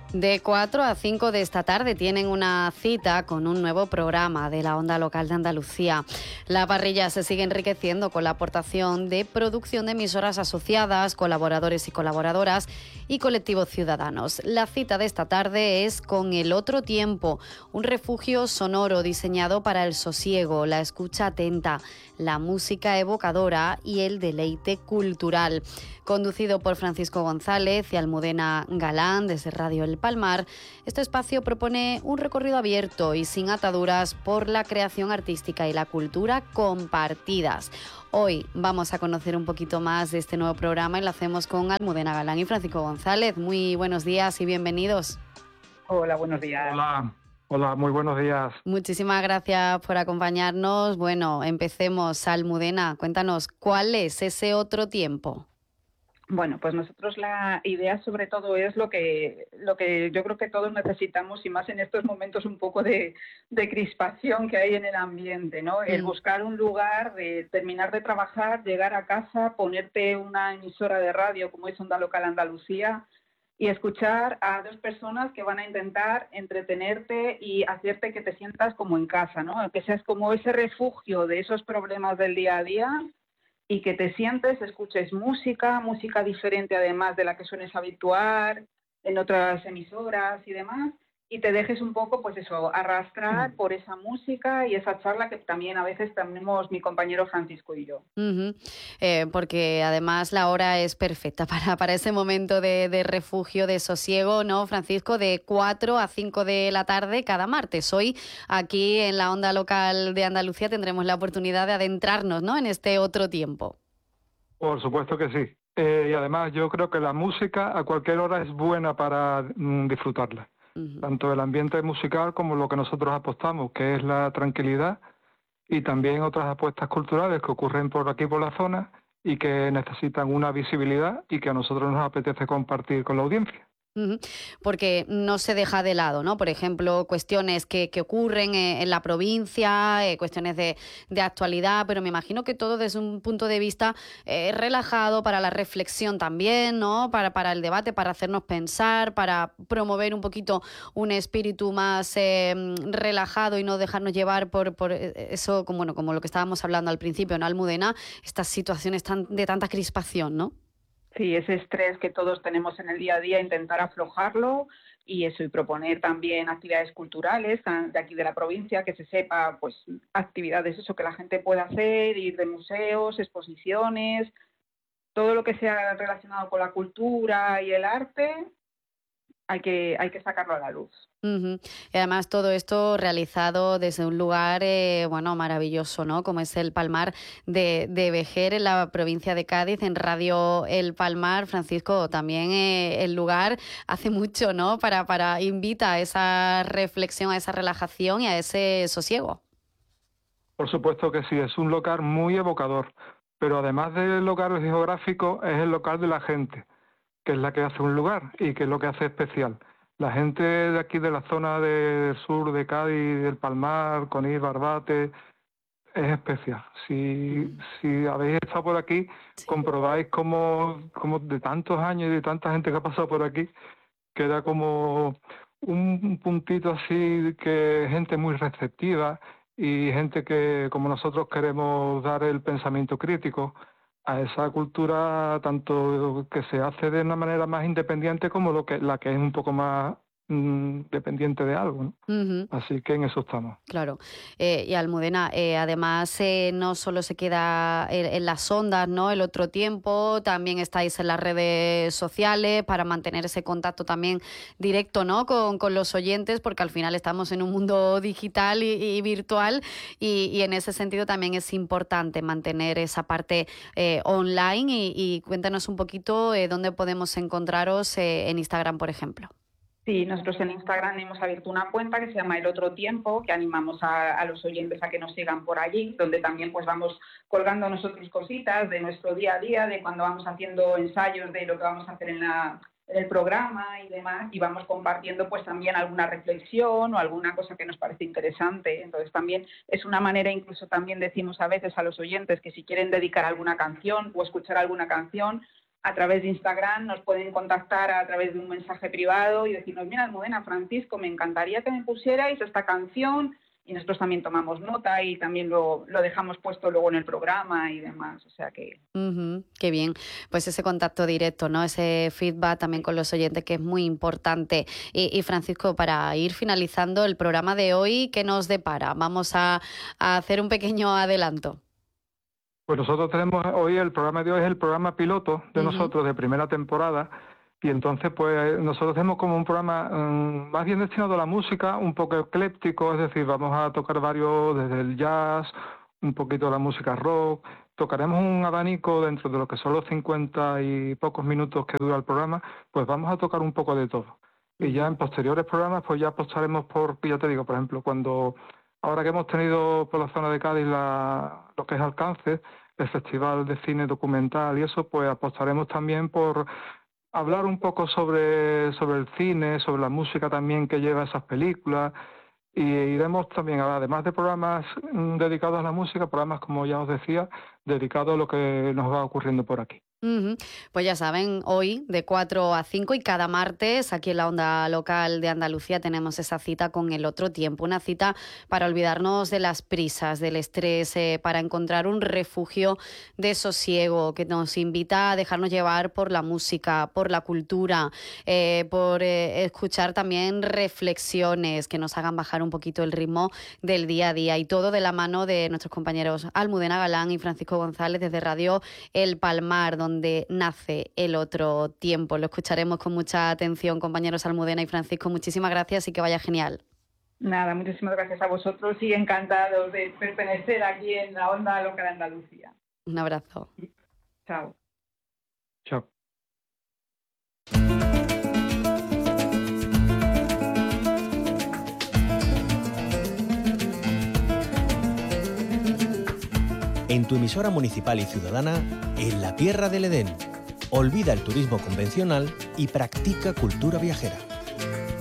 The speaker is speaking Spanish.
De 4 a 5 de esta tarde tienen una cita con un nuevo programa de la Onda Local de Andalucía. La parrilla se sigue enriqueciendo con la aportación de producción de emisoras asociadas, colaboradores y colaboradoras y colectivos ciudadanos. La cita de esta tarde es con El Otro Tiempo, un refugio sonoro diseñado para el sosiego, la escucha atenta, la música evocadora y el deleite cultural. Conducido por Francisco González y Almudena Galán desde Radio El Palmar, este espacio propone un recorrido abierto y sin ataduras por la creación artística y la cultura compartidas. Hoy vamos a conocer un poquito más de este nuevo programa y lo hacemos con Almudena Galán y Francisco González. Muy buenos días y bienvenidos. Hola, buenos días. Hola, muy buenos días. Muchísimas gracias por acompañarnos. Bueno, empecemos. Almudena, cuéntanos, ¿cuál es ese otro tiempo? Bueno, pues nosotros la idea sobre todo es lo que yo creo que todos necesitamos, y más en estos momentos un poco de crispación que hay en el ambiente, ¿no? El buscar un lugar, de terminar de trabajar, llegar a casa, ponerte una emisora de radio como es Onda Local Andalucía y escuchar a dos personas que van a intentar entretenerte y hacerte que te sientas como en casa, ¿no? Que seas como ese refugio de esos problemas del día a día y que te sientes, escuches música diferente además de la que sueles habituar en otras emisoras y demás, y te dejes un poco, pues eso, arrastrar por esa música y esa charla que también a veces tenemos mi compañero Francisco y yo. Porque además la hora es perfecta para ese momento de refugio, de sosiego, ¿no, Francisco? De 4 a 5 de la tarde cada martes. Hoy aquí en la Onda Local de Andalucía tendremos la oportunidad de adentrarnos, ¿no?, en este otro tiempo. Por supuesto que sí. Y además yo creo que la música a cualquier hora es buena para disfrutarla. Tanto el ambiente musical como lo que nosotros apostamos, que es la tranquilidad, y también otras apuestas culturales que ocurren por aquí, por la zona, y que necesitan una visibilidad y que a nosotros nos apetece compartir con la audiencia. Porque no se deja de lado, ¿no? Por ejemplo, cuestiones que ocurren en la provincia, cuestiones de actualidad, pero me imagino que todo desde un punto de vista relajado, para la reflexión también, ¿no? Para el debate, para hacernos pensar, para promover un poquito un espíritu más relajado y no dejarnos llevar por eso, como lo que estábamos hablando al principio, ¿no, Almudena? Estas situaciones de tanta crispación, ¿no? Sí, ese estrés que todos tenemos en el día a día, intentar aflojarlo y eso, y proponer también actividades culturales de aquí de la provincia, que se sepa, pues, actividades, eso, que la gente pueda hacer, ir de museos, exposiciones, todo lo que sea relacionado con la cultura y el arte, hay que sacarlo a la luz. Y además todo esto realizado desde un lugar maravilloso, ¿no? Como es el Palmar de Vejer, en la provincia de Cádiz, en Radio El Palmar. Francisco, también el lugar hace mucho, ¿no? Para invita a esa reflexión, a esa relajación y a ese sosiego. Por supuesto que sí, es un local muy evocador, pero además del local geográfico es el local de la gente, que es la que hace un lugar y que es lo que hace especial. La gente de aquí de la zona del sur de Cádiz, del Palmar, Conil, Barbate, es especial. Si habéis estado por aquí, comprobáis como de tantos años y de tanta gente que ha pasado por aquí, queda como un puntito así, que gente muy receptiva y gente que, como nosotros, queremos dar el pensamiento crítico a esa cultura, tanto que se hace de una manera más independiente como la que es un poco más dependiente de algo, ¿no? Así que en eso estamos. Claro. Y Almudena, además no solo se queda en las ondas, ¿no?, el otro tiempo, también estáis en las redes sociales para mantener ese contacto también directo, ¿no?, con los oyentes, porque al final estamos en un mundo digital y virtual y en ese sentido también es importante mantener esa parte online y cuéntanos un poquito dónde podemos encontraros en Instagram, por ejemplo. Sí, nosotros en Instagram hemos abierto una cuenta que se llama El Otro Tiempo, que animamos a los oyentes a que nos sigan por allí, donde también pues vamos colgando nosotros cositas de nuestro día a día, de cuando vamos haciendo ensayos de lo que vamos a hacer en el programa y demás, y vamos compartiendo pues también alguna reflexión o alguna cosa que nos parece interesante. Entonces también es una manera, incluso también decimos a veces a los oyentes que si quieren dedicar alguna canción o escuchar alguna canción, a través de Instagram, nos pueden contactar a través de un mensaje privado y decirnos, mira, Almudena, Francisco, me encantaría que me pusierais esta canción, y nosotros también tomamos nota y también lo dejamos puesto luego en el programa y demás, o sea que... Qué bien, pues ese contacto directo, ¿no? Ese feedback también con los oyentes, que es muy importante. Y Francisco, para ir finalizando el programa de hoy, ¿qué nos depara? Vamos a hacer un pequeño adelanto. Pues nosotros tenemos hoy, el programa de hoy es el programa piloto de nosotros, de primera temporada, y entonces pues nosotros hacemos como un programa más bien destinado a la música, un poco ecléptico, es decir, vamos a tocar varios, desde el jazz, un poquito de la música rock, tocaremos un abanico dentro de lo que son los 50 y pocos minutos que dura el programa, pues vamos a tocar un poco de todo. Y ya en posteriores programas pues ya apostaremos por, ya te digo, por ejemplo, ahora que hemos tenido por la zona de Cádiz lo que es Alcance, el Festival de Cine Documental y eso, pues apostaremos también por hablar un poco sobre el cine, sobre la música también que lleva esas películas, y iremos también, además de programas dedicados a la música, programas, como ya os decía, dedicados a lo que nos va ocurriendo por aquí. Pues ya saben, hoy de 4 a 5 y cada martes aquí en la Onda Local de Andalucía tenemos esa cita con El Otro Tiempo, una cita para olvidarnos de las prisas, del estrés, para encontrar un refugio de sosiego que nos invita a dejarnos llevar por la música, por la cultura, por escuchar también reflexiones que nos hagan bajar un poquito el ritmo del día a día, y todo de la mano de nuestros compañeros Almudena Galán y Francisco González desde Radio El Palmar, donde nace El Otro Tiempo. Lo escucharemos con mucha atención, compañeros Almudena y Francisco. Muchísimas gracias y que vaya genial. Nada, muchísimas gracias a vosotros y encantados de pertenecer aquí en la Onda Local de Andalucía. Un abrazo. Chao. Chao. En tu emisora municipal y ciudadana, en la Tierra del Edén. Olvida el turismo convencional y practica cultura viajera.